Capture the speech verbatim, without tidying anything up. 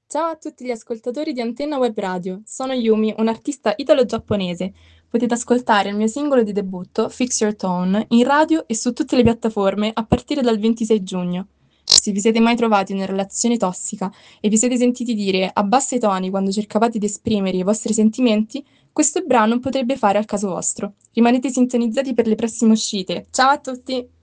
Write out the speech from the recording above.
Ciao a tutti gli ascoltatori di Antenna Web Radio, sono Yumi, un'artista italo-giapponese. Potete ascoltare il mio singolo di debutto, Fix Your Tone, in radio e su tutte le piattaforme a partire dal ventisei giugno. Se vi siete mai trovati in una relazione tossica e vi siete sentiti dire abbassa i toni quando cercavate di esprimere i vostri sentimenti, questo brano potrebbe fare al caso vostro. Rimanete sintonizzati per le prossime uscite. Ciao a tutti!